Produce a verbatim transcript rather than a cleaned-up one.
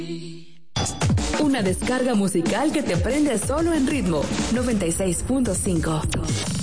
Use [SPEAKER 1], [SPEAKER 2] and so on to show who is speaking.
[SPEAKER 1] Una descarga musical que te prende solo en Ritmo noventa y seis punto cinco.